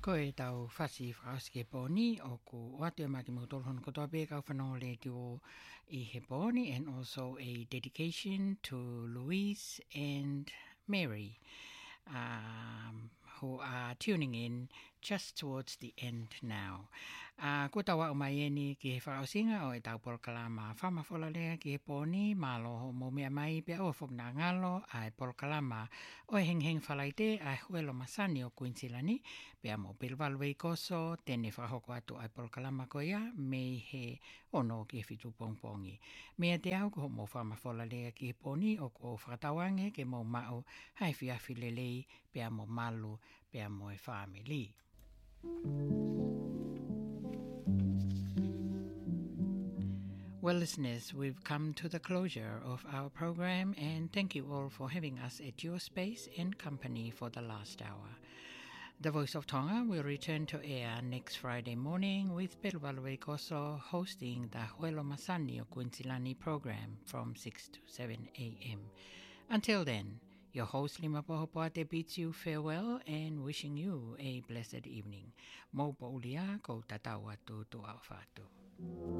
Ko e tau whasi whakaske pōni o ku watu e maki mōtorohono kotoa pēkau whanau le tio I he pōni, and also a dedication to Louise and Mary who are tuning in just towards the end now. Ko tawa o mai eni ki he whakaosinga o e tau Polokalama whamawhola lea ki he pōni malo mo mea mai pe au whupna ngalo a e Polokalama o e heng whalaite a Huelo Masani o Queensilani pe a mo pilwalu i koso tene whahoko atu a e Polokalama ko ia me he ono ki he whitu pongpongi. Mea te au ko mo whamawhola lea ki he pōni o ko whakatawange ke mo mao hai whiawhi lelei pe a mo malu pe a mo e whamili. Well, listeners, we've come to the closure of our program, and thank you all for having us at your space and company for the last hour. The Voice of Tonga will return to air next Friday morning with Pelvalue Koso hosting the Huelo Masani o Queensilani program from 6 to 7 a.m. Until then, your host Limapoho Poate bids you farewell and wishing you a blessed evening. Mo poulia ko tatau atu tu au whātu.